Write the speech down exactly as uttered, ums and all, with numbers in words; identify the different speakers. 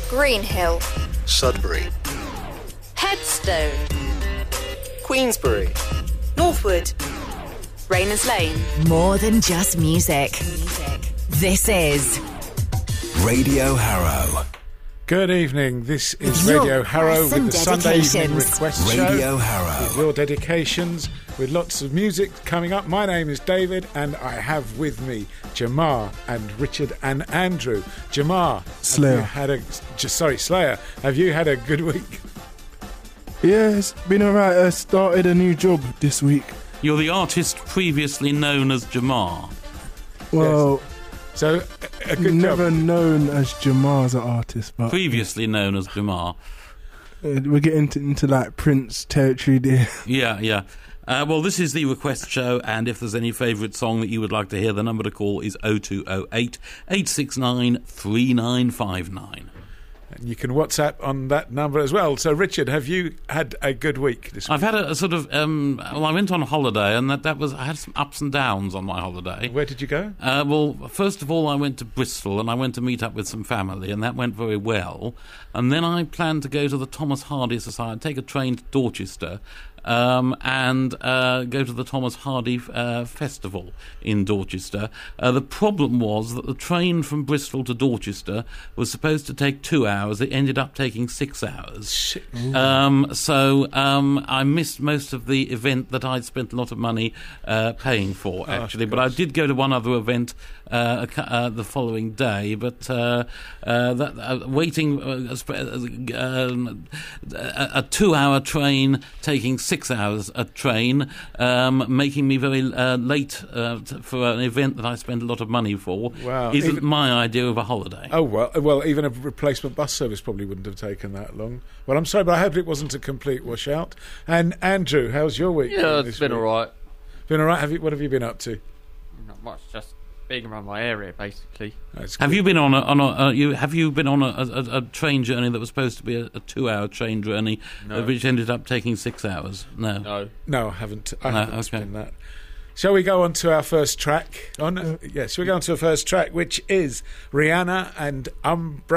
Speaker 1: Greenhill,
Speaker 2: Sudbury,
Speaker 1: Headstone,
Speaker 2: Queensbury,
Speaker 1: Northwood, Rayners Lane.
Speaker 3: More than just music. This is
Speaker 4: Radio Harrow.
Speaker 5: Good evening. This is
Speaker 3: With your
Speaker 5: Radio Harrow
Speaker 3: requests and
Speaker 5: with the Sunday Evening
Speaker 3: dedications.
Speaker 5: Request Show.
Speaker 4: Radio Harrow.
Speaker 5: With your dedications, with lots of music coming up. My name is David, and I have with me Jamar and Richard and Andrew. Jamar,
Speaker 6: Slayer.
Speaker 5: Have you had a j- sorry, Slayer. Have you had a good week?
Speaker 6: Yeah, it's been alright. I started a new job this week.
Speaker 7: You're the artist previously known as Jamar.
Speaker 6: Well,
Speaker 5: So, a, a good
Speaker 6: never
Speaker 5: job.
Speaker 6: known as Jamar as an artist, but
Speaker 7: Previously known as Jamar.
Speaker 6: uh, we're getting into, into like Prince territory there.
Speaker 7: Yeah, yeah. Uh, well, this is the request show, and if there's any favourite song that you would like to hear, the number to call is oh two oh eight, eight six nine, three nine five nine.
Speaker 5: And you can WhatsApp on that number as well. So, Richard, have you had a good week this week?
Speaker 7: I've had a, a sort of, um, well, I went on holiday, and that, that was, I had some ups and downs on my holiday.
Speaker 5: Where did you go?
Speaker 7: Uh, well, first of all, I went to Bristol, and I went to meet up with some family, and that went very well. And then I planned to go to the Thomas Hardy Society, take a train to Dorchester, um, and uh, go to the Thomas Hardy uh, Festival in Dorchester. Uh, the problem was that the train from Bristol to Dorchester was supposed to take two hours. It ended up taking six hours. Um, so um, I missed most of the event that I'd spent a lot of money uh, paying for, actually. But I did go to one other event uh, uh, the following day. But uh, uh, that, uh, waiting uh, um, a, a two-hour train taking six hours a train, um, making me very uh, late uh, t- for an event that I spent a lot of money for,
Speaker 5: Wow.
Speaker 7: isn't
Speaker 5: Even-
Speaker 7: my idea of a holiday.
Speaker 5: Oh, well, well, even a replacement bus service probably wouldn't have taken that long. Well, I'm sorry, but I hope it wasn't a complete washout. And Andrew, how's your week?
Speaker 8: Yeah,
Speaker 5: been
Speaker 8: it's
Speaker 5: this
Speaker 8: been
Speaker 5: week?
Speaker 8: alright.
Speaker 5: Been all right? Have you, what have you been up to?
Speaker 8: Not much, just being around my area, basically.
Speaker 5: That's
Speaker 7: Have
Speaker 5: good.
Speaker 7: you been on a, on a uh, you have you been on a, a, a train journey that was supposed to be a, a two-hour train journey,
Speaker 8: No.
Speaker 7: uh, which ended up taking six hours? No.
Speaker 8: No.
Speaker 5: No, I haven't. I
Speaker 7: No,
Speaker 5: haven't
Speaker 7: okay.
Speaker 5: been that. Shall we go on to our first track? On yes, we go on to our first track, which is Rihanna and Umbrella.